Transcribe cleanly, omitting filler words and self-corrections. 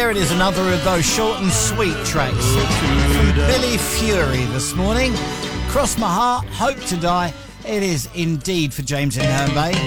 There it is, another of those short and sweet tracks from Billy Fury this morning. Cross My Heart, Hope to Die. It is indeed for James in Herne Bay.